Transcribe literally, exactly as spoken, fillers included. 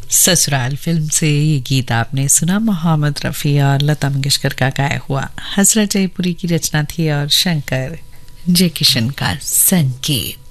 ससुराल फिल्म से ये गीत आपने सुना। मोहम्मद रफ़ी और लता मंगेशकर का गाया हुआ। हसरत जयपुरी की रचना थी और शंकर जयकिशन का संगीत।